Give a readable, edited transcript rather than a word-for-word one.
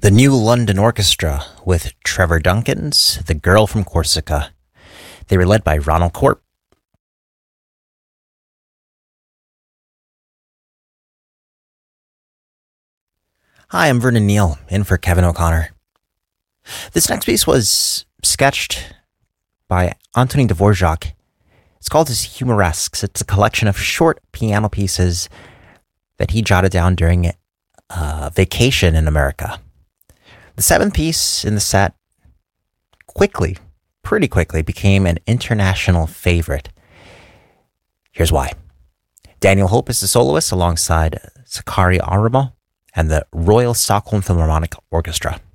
The New London Orchestra with Trevor Duncan's The Girl from Corsica. They were led by Ronald Corp. Hi, I'm Vernon Neal, in for Kevin O'Connor. This next piece was sketched by Antonin Dvorak. It's called his Humoresques. It's a collection of short piano pieces that he jotted down during a vacation in America. The seventh piece in the set pretty quickly became an international favorite. Here's why. Daniel Hope is the soloist alongside Sakari Aramo and the Royal Stockholm Philharmonic Orchestra.